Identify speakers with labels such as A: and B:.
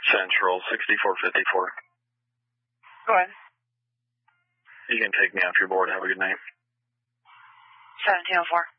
A: Central 6454.
B: Go ahead.
A: You can take me off your board. Have a good night.
B: 1704.